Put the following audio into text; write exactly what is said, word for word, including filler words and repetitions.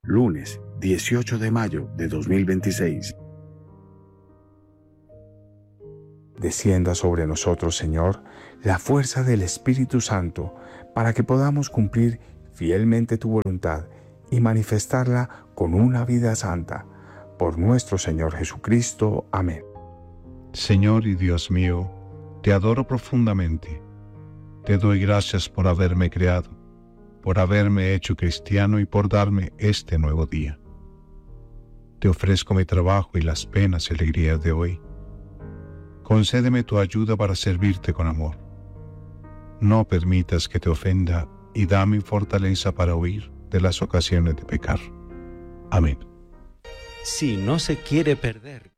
lunes dieciocho de mayo de dos mil veintiséis. Descienda sobre nosotros, Señor, la fuerza del Espíritu Santo, para que podamos cumplir fielmente tu voluntad y manifestarla con una vida santa. Por nuestro Señor Jesucristo. Amén. Señor y Dios mío, te adoro profundamente. Te doy gracias por haberme creado, por haberme hecho cristiano y por darme este nuevo día. Te ofrezco mi trabajo y las penas y alegrías de hoy. Concédeme tu ayuda para servirte con amor. No permitas que te ofenda y dame fortaleza para huir de las ocasiones de pecar. Amén. Si no se quiere perder